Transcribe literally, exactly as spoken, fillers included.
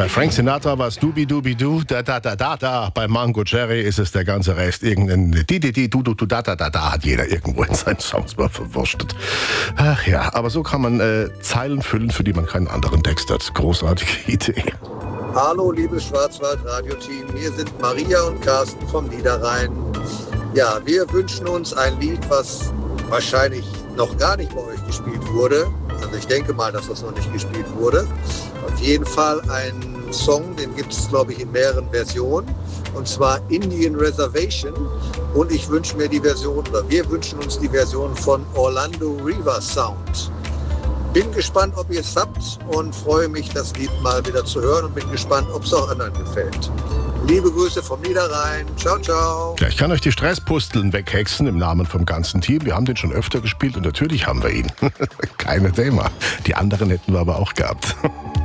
Bei Frank Sinatra war es Dubi-Dubi-Du, da-da-da-da-da. Bei Mango Cherry ist es der ganze Rest. Irgendein Di-Di-Di-Du-Du-Du-Da-da-da-da hat jeder irgendwo in seinen Songs mal verwurstet. Ach ja, aber so kann man äh, Zeilen füllen, für die man keinen anderen Text hat. Großartige Idee. Hallo, liebes Schwarzwald-Radio-Team. Hier sind Maria und Carsten vom Niederrhein. Ja, wir wünschen uns ein Lied, was wahrscheinlich noch gar nicht bei euch gespielt wurde. Also ich denke mal, dass das noch nicht gespielt wurde. Auf jeden Fall ein Song, den gibt es, glaube ich, in mehreren Versionen. Und zwar Indian Reservation. Und ich wünsche mir die Version, oder wir wünschen uns die Version von Orlando River Sound. Bin gespannt, ob ihr es habt und freue mich, das Lied mal wieder zu hören und bin gespannt, ob es auch anderen gefällt. Liebe Grüße vom Niederrhein. Ciao, ciao. Ja, ich kann euch die Stresspusteln weghexen im Namen vom ganzen Team. Wir haben den schon öfter gespielt und natürlich haben wir ihn. Keine Thema. Die anderen hätten wir aber auch gehabt.